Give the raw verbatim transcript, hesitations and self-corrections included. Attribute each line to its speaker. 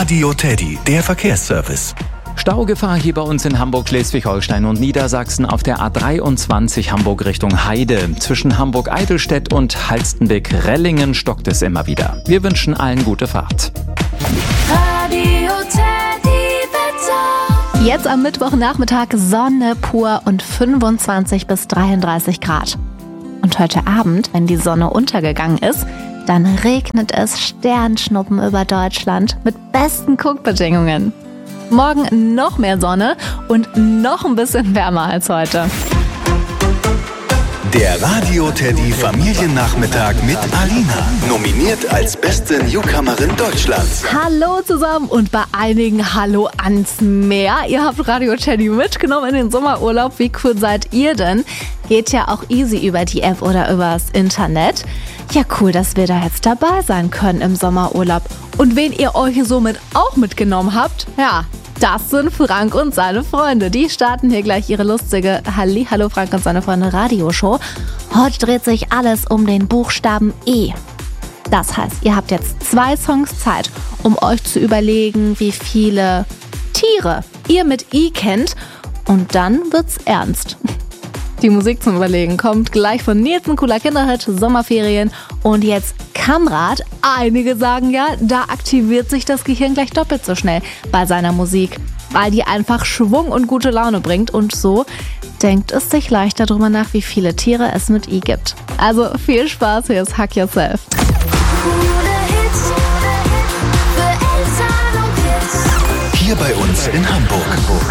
Speaker 1: Radio Teddy, der Verkehrsservice.
Speaker 2: Staugefahr hier bei uns in Hamburg, Schleswig-Holstein und Niedersachsen auf der A dreiundzwanzig Hamburg Richtung Heide. Zwischen Hamburg-Eidelstedt und Halstenbek-Rellingen stockt es immer wieder. Wir wünschen allen gute Fahrt.
Speaker 3: Radio Teddy Wetter.
Speaker 4: Jetzt am Mittwochnachmittag Sonne pur und fünfundzwanzig bis dreiunddreißig Grad. Und heute Abend, wenn die Sonne untergegangen ist, dann regnet es Sternschnuppen über Deutschland mit besten Guckbedingungen. Morgen noch mehr Sonne und noch ein bisschen wärmer als heute.
Speaker 1: Der Radio Teddy Familiennachmittag mit Alina. Nominiert als beste Newcomerin Deutschlands.
Speaker 4: Hallo zusammen und bei einigen Hallo ans Meer. Ihr habt Radio Teddy mitgenommen in den Sommerurlaub. Wie cool seid ihr denn? Geht ja auch easy über die App oder übers Internet. Ja, cool, dass wir da jetzt dabei sein können im Sommerurlaub. Und wen ihr euch somit auch mitgenommen habt, ja, das sind Frank und seine Freunde. Die starten hier gleich ihre lustige Hallihallo Frank und seine Freunde Radioshow. Heute dreht sich alles um den Buchstaben E. Das heißt, ihr habt jetzt zwei Songs Zeit, um euch zu überlegen, wie viele Tiere ihr mit I kennt. Und dann wird's ernst. Die Musik zum Überlegen kommt gleich von Nielsen, cooler Kinderhit, Sommerferien und jetzt Kamrat. Einige sagen ja, da aktiviert sich das Gehirn gleich doppelt so schnell bei seiner Musik, weil die einfach Schwung und gute Laune bringt und so denkt es sich leichter darüber nach, wie viele Tiere es mit I gibt. Also viel Spaß, hier ist Hack Yourself.
Speaker 1: Hier bei uns in Hamburg.